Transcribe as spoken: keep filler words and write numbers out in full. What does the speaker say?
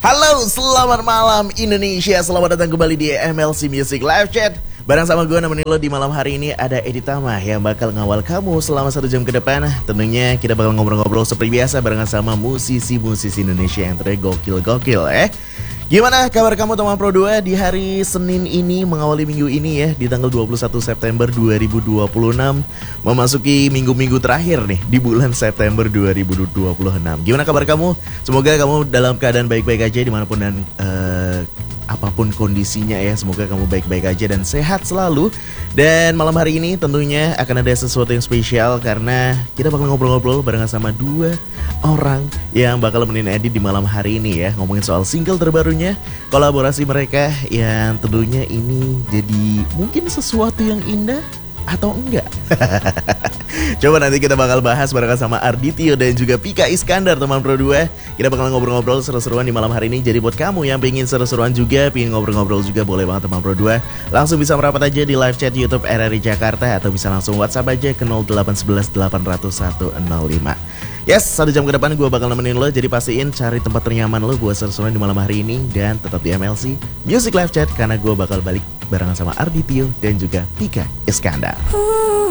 Halo, selamat malam Indonesia. Selamat datang kembali di M L C Music Live Chat. Bareng sama gue nemenin lo di malam hari ini ada Edi Tama yang bakal ngawal kamu selama satu jam ke depan. Tentunya kita bakal ngobrol-ngobrol seperti biasa barengan sama musisi-musisi Indonesia yang ternyata gokil-gokil eh. Gimana kabar kamu teman Pro dua di hari Senin ini mengawali minggu ini ya, di tanggal dua puluh satu September dua ribu dua puluh enam, memasuki minggu-minggu terakhir nih di bulan September dua ribu dua puluh enam. Gimana kabar kamu? Semoga kamu dalam keadaan baik-baik aja dimanapun dan uh, apapun kondisinya ya. Semoga kamu baik-baik aja dan sehat selalu. Dan malam hari ini tentunya akan ada sesuatu yang spesial karena kita bakal ngobrol-ngobrol barengan sama dua orang yang bakal nemenin Edi di malam hari ini ya. Ngomongin soal single terbarunya, kolaborasi mereka yang tentunya ini jadi mungkin sesuatu yang indah atau enggak. Coba nanti kita bakal bahas barengan sama Arditio dan juga Pika Iskandar teman Pro dua. Kita bakal ngobrol-ngobrol seru-seruan di malam hari ini. Jadi buat kamu yang pengen seru-seruan juga, pengen ngobrol-ngobrol juga, boleh banget teman Pro dua. Langsung bisa merapat aja di live chat YouTube R R I Jakarta atau bisa langsung WhatsApp aja ke nol delapan satu satu delapan nol satu nol lima. Yes, satu jam ke depan gue bakal nemenin lo. Jadi pastiin cari tempat ternyaman lo buat seru-seruan di malam hari ini. Dan tetap di M L C Music Live Chat karena gue bakal balik barengan sama Arditio dan juga Pika Iskandar.